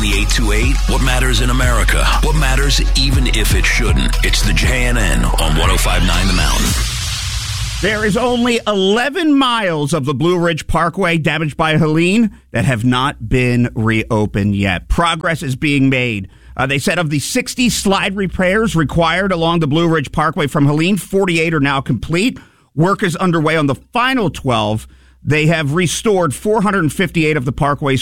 the 828, what matters in America, what matters even if it shouldn't. It's the JNN on 105.9 The Mountain. There is only 11 miles of the Blue Ridge Parkway damaged by Helene that have not been reopened yet. Progress is being made. They said of the 60 slide repairs required along the Blue Ridge Parkway from Helene, 48 are now complete. Work is underway on the final 12. They have restored 458 of the parkway's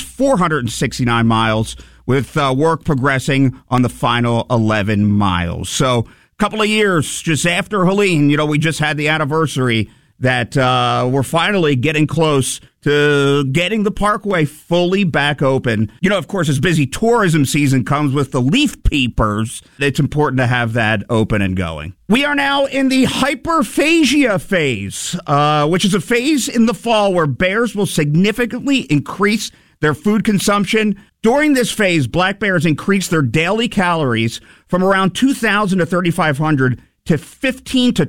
469 miles, with work progressing on the final 11 miles. So a couple of years just after Helene, we just had the anniversary that we're finally getting close to getting the parkway fully back open. Of course, as busy tourism season comes with the leaf peepers, it's important to have that open and going. We are now in the hyperphagia phase, which is a phase in the fall where bears will significantly increase their food consumption. During this phase, black bears increase their daily calories from around 2,000 to 3,500 to 15 to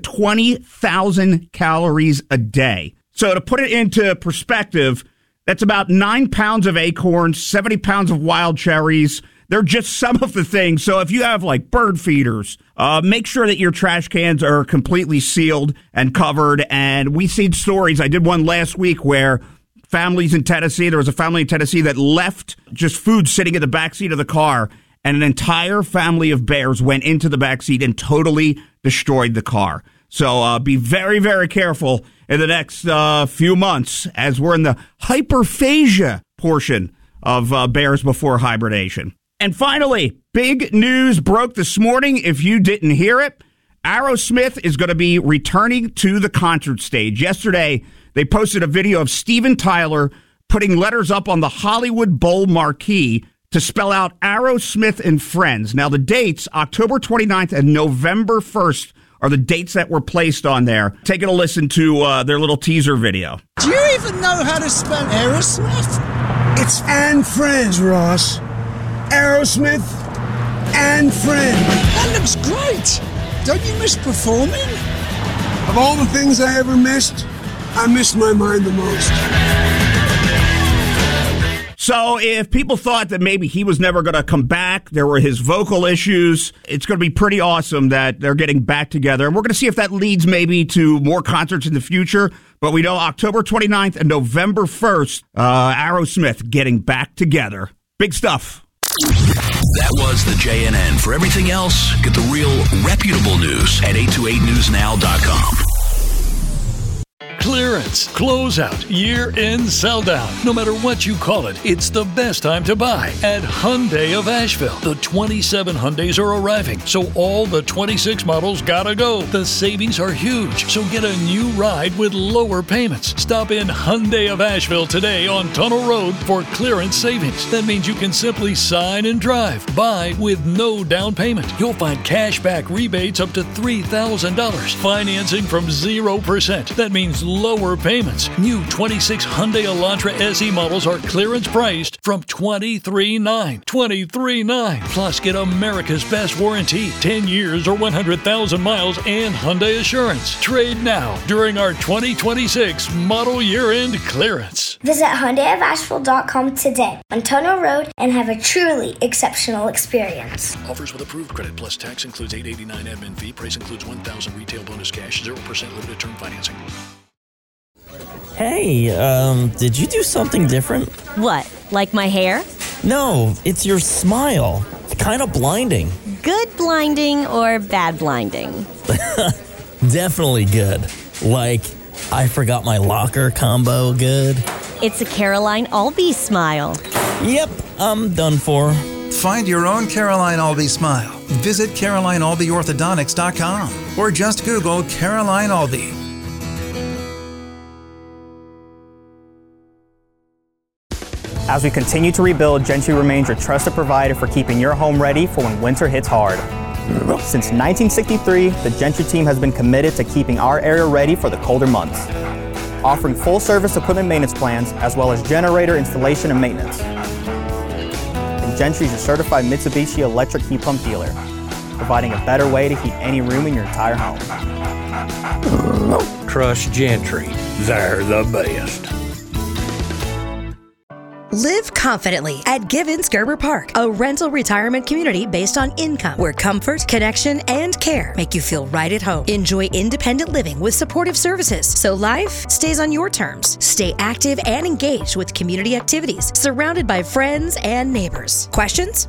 20,000 calories a day. So to put it into perspective, that's about 9 pounds of acorns, 70 pounds of wild cherries. They're just some of the things. So if you have like bird feeders, make sure that your trash cans are completely sealed and covered. And we've seen stories. I did one last week where families in Tennessee, there was a family in Tennessee that left just food sitting in the backseat of the car, and an entire family of bears went into the backseat and totally destroyed the car. So be very, very careful in the next few months as we're in the hyperphagia portion of bears before hibernation. And finally, big news broke this morning. If you didn't hear it, Aerosmith is going to be returning to the concert stage. Yesterday, they posted a video of Steven Tyler putting letters up on the Hollywood Bowl marquee to spell out Aerosmith and Friends. Now, the dates, October 29th and November 1st, are the dates that were placed on there. Taking a listen to their little teaser video. Do you even know how to spell Aerosmith? It's and Friends, Ross. Aerosmith and Friends. That looks great. Don't you miss performing? Of all the things I ever missed, I missed my mind the most. So if people thought that maybe he was never going to come back, there were his vocal issues, it's going to be pretty awesome that they're getting back together. And we're going to see if that leads maybe to more concerts in the future. But we know October 29th and November 1st, Aerosmith getting back together. Big stuff. That was the JNN. For everything else, get the real reputable news at 828newsnow.com. Clearance, closeout, year-end sell-down. No matter what you call it, it's the best time to buy at Hyundai of Asheville. The 27 Hyundais are arriving, so all the 26 models gotta go. The savings are huge, so get a new ride with lower payments. Stop in Hyundai of Asheville today on Tunnel Road for clearance savings. That means you can simply sign and drive. Buy with no down payment. You'll find cash back rebates up to $3,000. Financing from 0%. That means lower payments. New 26 Hyundai Elantra SE models are clearance priced from $23,900. $23,900. Plus, get America's best warranty, 10 years or 100,000 miles, and Hyundai Assurance. Trade now during our 2026 model year-end clearance. Visit HyundaiofAsheville.com today on Tunnel Road and have a truly exceptional experience. Offers with approved credit plus tax includes $889 admin fee. Price includes $1,000 retail bonus cash, 0% limited term financing. Hey, did you do something different? What, like my hair? No, it's your smile. It's kind of blinding. Good blinding or bad blinding? Definitely good. Like, I forgot my locker combo good. It's a Caroline Albee smile. Yep, I'm done for. Find your own Caroline Albee smile. Visit CarolineAlbeeOrthodontics.com or just Google Caroline Albee. As we continue to rebuild, Gentry remains your trusted provider for keeping your home ready for when winter hits hard. Since 1963, the Gentry team has been committed to keeping our area ready for the colder months, offering full-service equipment maintenance plans as well as generator installation and maintenance. And Gentry is your certified Mitsubishi electric heat pump dealer, providing a better way to heat any room in your entire home. Trust Gentry. They're the best. Live confidently at Givens Gerber Park, a rental retirement community based on income where comfort, connection, and care make you feel right at home. Enjoy independent living with supportive services so life stays on your terms. Stay active and engaged with community activities, surrounded by friends and neighbors. Questions?